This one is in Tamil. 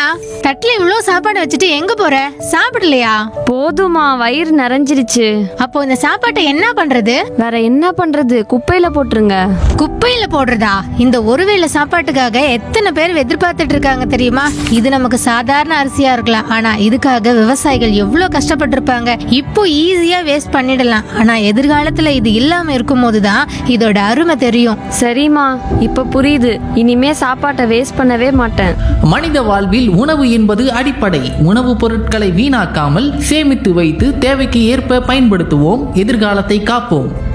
தட்டுல இவ்ளோ சாப்பாடு வச்சுட்டு எங்க போற? சாப்பிடலையா? போதுமா, வயிறு நிறைஞ்சிருச்சு. அப்போ இந்த சாப்பாட்டை என்ன பண்றது? வேற என்ன பண்றது? குப்பையில போட்டுருங்க. குப்பையில போடுறதா? இந்த ஒருவேளை சாப்பாட்டுக்காக எத்தனை பேர் எதிர்பார்த்துட்டு இருக்காங்க தெரியுமா? இது நமக்கு சாதாரண அரிசியா இருக்கலாம், ஆனா இதுக்காக விவசாயிகள் எவ்வளவு கஷ்டப்பட்டிருப்பாங்க. இப்போ ஈஸியா வேஸ்ட் பண்ணிடலாம், ஆனா எதிர்காலத்துல இது இல்லாம இருக்கும் போதுதான் இதோட அருமை தெரியும். சரிம்மா, இப்ப புரியுது. இனிமே சாப்பாட்டை வேஸ்ட் பண்ணவே மாட்டேன். மனித வாழ்வில் உணவு என்பது அடிப்படை. உணவுப் பொருட்களை வீணாக்காமல் சேமித்து வைத்து தேவைக்கு ஏற்ப பயன்படுத்துவோம். எதிர்காலத்தை காப்போம்.